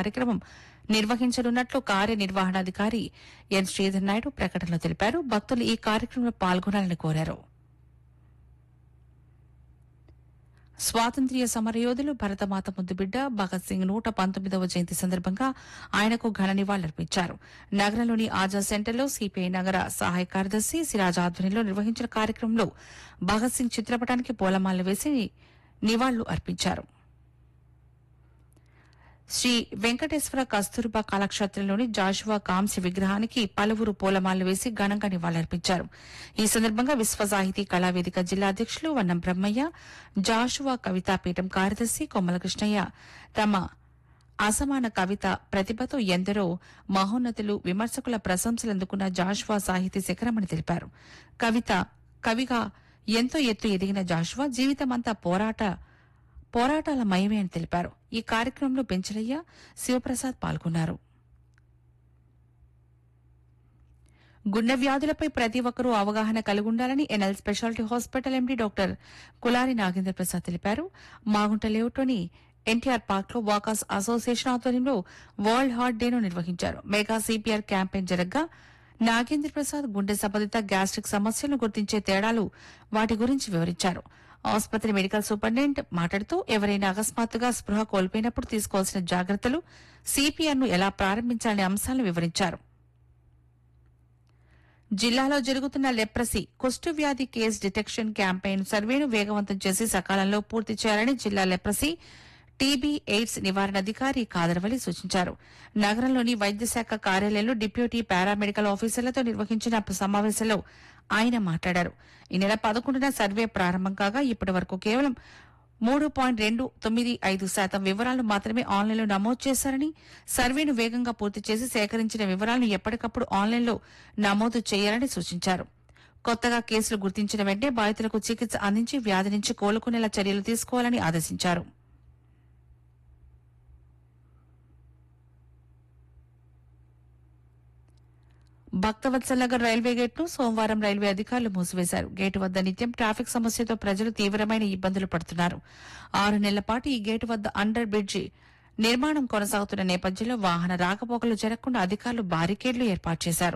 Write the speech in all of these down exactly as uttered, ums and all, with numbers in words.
కార్యక్రమం నిర్వహించనున్నట్లు కార్యనిర్వహణాధికారి ఎన్ శ్రీధర్ నాయుడు ప్రకటనలో తెలిపారు. భక్తులు ఈ కార్యక్రమంలో పాల్గొనాలని కోరారు. స్వాతంత్ర్య సమరయోధులు భరతమాత ముద్దుబిడ్డ భగత్ సింగ్ నూట పంతొమ్మిదవ జయంతి సందర్భంగా ఆయనకు ఘన నివాళులర్పించారు. నగరంలోని ఆజాద్ సెంటర్లో సిపిఐ నగర సహాయ కార్యదర్శి సిరాజ్ ఆధ్వర్యంలో నిర్వహించిన కార్యక్రమంలో భగత్ సింగ్ చిత్రపటానికి పూలమాలలు వేసి నివాళులు అర్పించారు. శ్రీ వెంకటేశ్వర కస్తూర్బా కళాక్షేత్రంలోని జాషువా కాంస్య విగ్రహానికి పలువురు పూలమాలలు వేసి ఘనంగా నివాళులర్పించారు. ఈ సందర్భంగా విశ్వ సాహితీ కళావేదిక జిల్లా అధ్యకులు వన్నం బ్రహ్మయ్య, జాషువా కవితాపీఠం కార్యదర్శి కొమ్మల కృష్ణయ్య తమ అసమాన కవిత ప్రతిభతో ఎందరో మహోన్నతులు విమర్శకుల ప్రశంసలు అందుకున్న జాషువా సాహితీ శిఖరమని తెలిపారు. కవిత కవిగా ఎంతో ఎత్తు ఎదిగిన జాషువా జీవితమంతా పోరాట పోరాటాల మయమే అని తెలిపారు. ఈ కార్యక్రమంలో పెంచలయ్య, శివప్రసాద్ పాల్గొన్నారు. గుండె వ్యాధులపై ప్రతి ఒక్కరూ అవగాహన కలిగి ఉండాలని NL speciality hospital MD doctor Kulari Nagendra Prasad తెలిపారు. మాగుంట లేఅవుట్లోని ఎన్టీఆర్ పార్క్ లో వాకర్స్ అసోసియేషన్ ఆధ్వర్యంలో వరల్డ్ హార్ట్ డేను నిర్వహించారు. Mega CPR campaign జరగ్గా Nagendra Prasad గుండె సంబంధిత గ్యాస్ట్రిక్ సమస్యలను గుర్తించే తేడాలు, వాటి గురించి వివరించారు. ఆసుపత్రి మెడికల్ సూపరింటెండెంట్ మాట్లాడుతూ ఎవరైనా అకస్మాత్తుగా స్పృహ కోల్పోయినప్పుడు తీసుకోవాల్సిన జాగ్రత్తలు, సిపిఆర్ ను ఎలా ప్రారంభించాలనే అంశాలను వివరించారు. జిల్లాలో జరుగుతున్న లెప్రసీ కుష్టు వ్యాధి కేసు డిటెక్షన్ క్యాంపెయిన్ సర్వేను వేగవంతం చేసి సకాలంలో పూర్తి చేయాలని జిల్లా లెప్రసీ టీబీ ఎయిడ్స్ నివారణ అధికారి కాదరవల్లి సూచించారు. నగరంలోని వైద్యశాఖ కార్యాలయంలో డిప్యూటీ పారామెడికల్ ఆఫీసర్లతో నిర్వహించిన సమావేశంలో ఆయన మాట్లాడారు. ఈ నెల పదకొండున సర్వే ప్రారంభం కాగా ఇప్పటి వరకు కేవలం మూడు పాయింట్ రెండు తొమ్మిది ఐదు శాతం వివరాలను మాత్రమే ఆన్లైన్లో నమోదు చేశారని, సర్వేను వేగంగా పూర్తి చేసి సేకరించిన వివరాలను ఎప్పటికప్పుడు ఆన్లైన్లో నమోదు చేయాలని సూచించారు. కొత్తగా కేసులు గుర్తించిన వెంటనే బాధితులకు చికిత్స అందించి వ్యాధి నుంచి కోలుకునేలా చర్యలు తీసుకోవాలని ఆదేశించారు. భక్తవత్సల్ నగర్ రైల్వే గేట్ ను సోమవారం రైల్వే అధికారులు మూసివేశారు. గేటు వద్ద నిత్యం ట్రాఫిక్ సమస్యతో ప్రజలు తీవ్రమైన ఇబ్బందులు పడుతున్నారు. ఆరు నెలల పాటు ఈ గేటు వద్ద అండర్ బ్రిడ్జి నిర్మాణం కొనసాగుతున్న నేపథ్యంలో వాహన రాకపోకలు జరగకుండా అధికారులు బారికేడ్లు ఏర్పాటు చేశారు.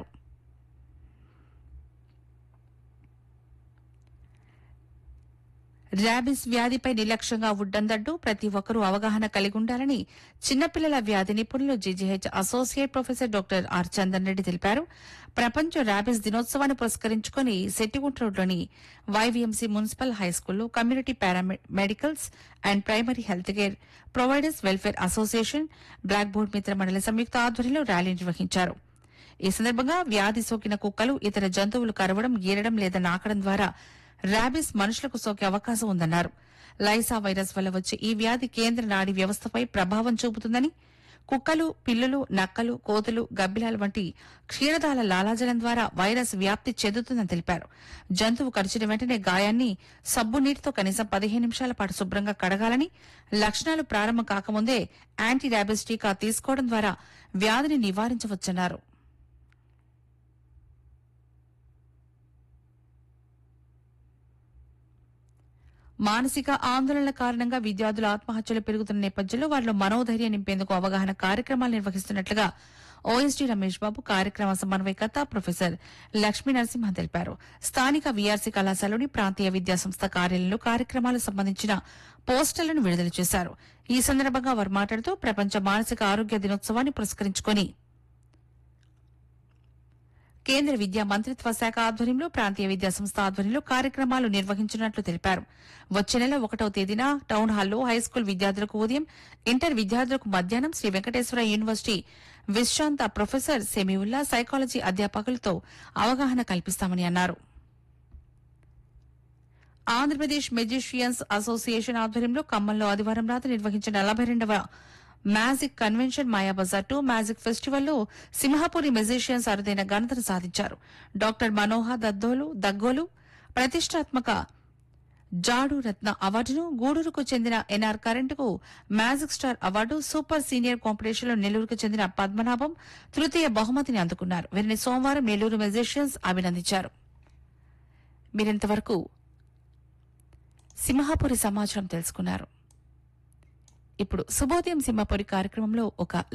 ర్యాబిస్ వ్యాధిపై నిర్లక్ష్యంగా ఉడ్డందడ్డు ప్రతి ఒక్కరూ అవగాహన కలిగి ఉండాలని చిన్నపిల్లల వ్యాధి నిపుణులు GGH associate professor doctor are Chandan Reddy తెలిపారు. ప్రపంచ ర్యాబిస్ దినోత్సవాన్ని పురస్కరించుకుని సెట్టిగుంట రోడ్లోని వైవీఎంసీ municipal హైస్కూల్లో community paramedicals and primary health care providers welfare association, black board మిత్ర మండలి సంయుక్త ఆధ్వర్యంలో ర్యాలీ నిర్వహించారు. ఈ సందర్భంగా వ్యాధి సోకిన కుక్కలు ఇతర జంతువులు కరవడం, గీరడం లేదా నాకడం ద్వారా ర్యాబిస్ మనుషులకు సోకే అవకాశం ఉందన్నారు. లైసా వైరస్ వల్ల వచ్చే ఈ వ్యాధి కేంద్ర నాడీ వ్యవస్థపై ప్రభావం చూపుతుందని, కుక్కలు, పిల్లులు, నక్కలు, కోతులు, గబ్బిలాలు వంటి క్షీరదాల లాలాజలం ద్వారా వైరస్ వ్యాప్తి చెందుతుందని తెలిపారు. జంతువు కరిచిన వెంటనే గాయాన్ని సబ్బు నీటితో కనీసం పదిహేను నిమిషాల పాటు శుభ్రంగా కడగాలని, లక్షణాలు ప్రారంభం కాకముందే యాంటీ ర్యాబిస్ టీకా తీసుకోవడం ద్వారా వ్యాధిని నివారించవచ్చన్నారు. మానసిక ఆందోళనల కారణంగా విద్యార్థుల ఆత్మహత్యలు పెరుగుతున్న నేపథ్యంలో వారిలో మనోధైర్యం నింపేందుకు అవగాహన కార్యక్రమాలు నిర్వహిస్తున్నట్లుగా ఓఎస్డీ రమేష్ బాబు కార్యక్రమ సమన్వయకర్త ప్రొఫెసర్ లక్ష్మీ నరసింహ తెలిపారు. స్థానిక వీఆర్సీ కళాశాలలోని ప్రాంతీయ విద్యాసంస్థ కార్యాలయంలో కార్యక్రమాలకు సంబంధించిన పోస్టర్లను విడుదల చేశారు. ఈ సందర్భంగా వారు మాట్లాడుతూ ప్రపంచ మానసిక ఆరోగ్య దినోత్సవాన్ని పురస్కరించుకుని కేంద్ర విద్యా మంత్రిత్వ శాఖ ఆధ్వర్యంలో ప్రాంతీయ విద్యాసంస్థ ఆధ్వర్యంలో కార్యక్రమాలు నిర్వహించనున్నట్లు తెలిపారు. వచ్చే నెల ఒకటవ తేదీన టౌన్ హాల్లో హైస్కూల్ విద్యార్థులకు ఉదయం, ఇంటర్ విద్యార్థులకు మధ్యాహ్నం శ్రీ వెంకటేశ్వర యూనివర్సిటీ విశ్రాంత ప్రొఫెసర్ సెమీవుల్లా సైకాలజీ అధ్యాపకులతో అవగాహన కల్పిస్తామని అన్నారు. ఆంధ్రప్రదేశ్ మెజిషియన్స్ అసోసియేషన్ ఆధ్వర్యంలో ఖమ్మంలో ఆదివారం రాత్రి నిర్వహించిన నలభై రెండవ magic convention Mayabazar two magic ఫెస్టివల్లో Simhapuri magicians అరుదైన ఘనతను సాధించారు. డాక్టర్ మనోహర్ దద్దోలు దగ్గోలు ప్రతిష్టాత్మక జాడు రత్న అవార్డును, గూడూరుకు చెందిన NR కరెంటుకు magic star award, super senior కాంపిటీషన్లో నెల్లూరుకు చెందిన పద్మనాభం తృతీయ బహుమతిని అందుకున్నారు. వీరిని సోమవారం నెల్లూరు మెజిషియన్స్ అభినందించారు. మీరింతవరకు సింహాపురి సమాచారం తెలుసుకున్నారు. ఇప్పుడు శుభోదయం సింహాపురి కార్యక్రమంలో ఒక